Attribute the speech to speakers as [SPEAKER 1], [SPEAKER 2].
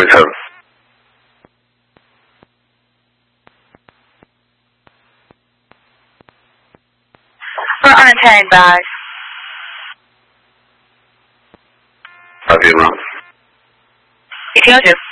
[SPEAKER 1] 27.
[SPEAKER 2] We're on 10 back.
[SPEAKER 1] Copy, Ron.
[SPEAKER 2] You can go to.